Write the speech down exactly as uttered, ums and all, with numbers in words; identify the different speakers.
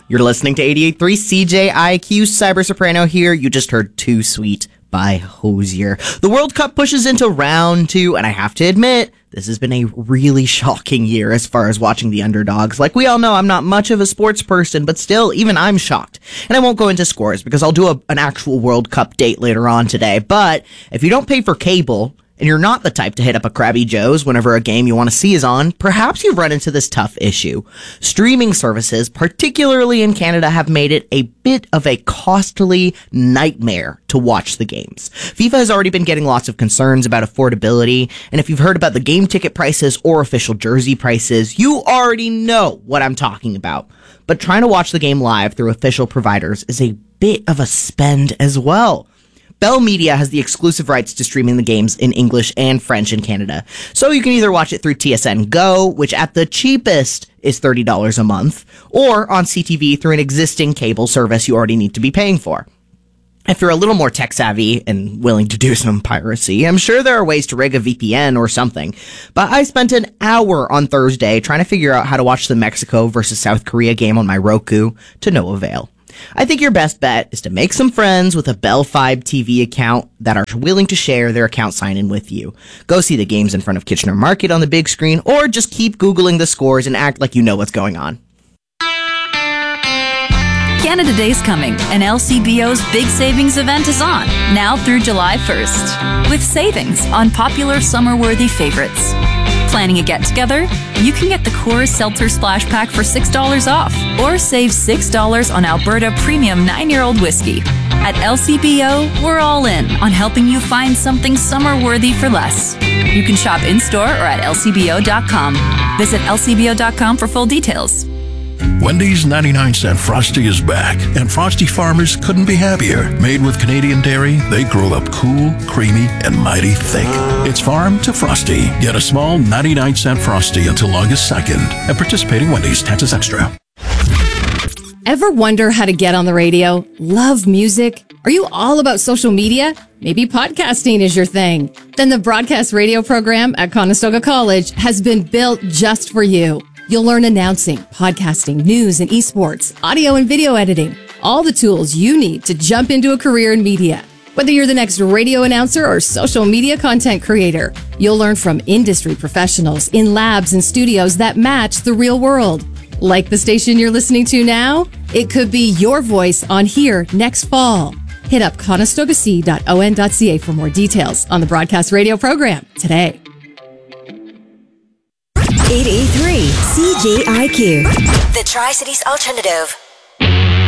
Speaker 1: You're listening to eighty-eight point three C J I Q. Cyber Soprano here. You just heard Too Sweet by Hozier. The World Cup pushes into round two, and I have to admit, this has been a really shocking year as far as watching the underdogs. Like we all know, I'm not much of a sports person, but still, even I'm shocked. And I won't go into scores because I'll do a, an actual World Cup date later on today. But if you don't pay for cable, and you're not the type to hit up a Krabby Joe's whenever a game you want to see is on, perhaps you've run into this tough issue. Streaming services, particularly in Canada, have made it a bit of a costly nightmare to watch the games. FIFA has already been getting lots of concerns about affordability, and if you've heard about the game ticket prices or official jersey prices, you already know what I'm talking about. But trying to watch the game live through official providers is a bit of a spend as well. Bell Media has the exclusive rights to streaming the games in English and French in Canada. So you can either watch it through T S N Go, which at the cheapest is thirty dollars a month, or on C T V through an existing cable service you already need to be paying for. If you're a little more tech savvy and willing to do some piracy, I'm sure there are ways to rig a V P N or something. But I spent an hour on Thursday trying to figure out how to watch the Mexico versus South Korea game on my Roku to no avail. I think your best bet is to make some friends with a Bell five T V account that are willing to share their account sign-in with you. Go see the games in front of Kitchener Market on the big screen, or just keep Googling the scores and act like you know what's going on.
Speaker 2: Canada Day's coming, and L C B O's big savings event is on, now through July first, with savings on popular summer-worthy favorites. Planning a get-together? You can get the Coors Seltzer Splash Pack for six dollars off, or save six dollars on Alberta Premium nine-year-old whiskey. At L C B O, we're all in on helping you find something summer-worthy for less. You can shop in-store or at L C B O dot com. Visit L C B O dot com for full details.
Speaker 3: Wendy's ninety-nine cent Frosty is back, and Frosty farmers couldn't be happier. Made with Canadian dairy, they grow up cool, creamy, and mighty thick. It's farm to Frosty. Get a small ninety-nine cent Frosty until August second at participating Wendy's. Taxes extra.
Speaker 4: Ever wonder how to get on the radio? Love music? Are you all about social media? Maybe podcasting is your thing. Then the broadcast radio program at Conestoga College has been built just for you. You'll learn announcing, podcasting, news and esports, audio and video editing, all the tools you need to jump into a career in media. Whether you're the next radio announcer or social media content creator, you'll learn from industry professionals in labs and studios that match the real world. Like the station you're listening to now? It could be your voice on here next fall. Hit up conestoga c dot o n dot c a for more details on the broadcast radio program today.
Speaker 5: eight eight three C J I Q, the Tri-Cities Alternative.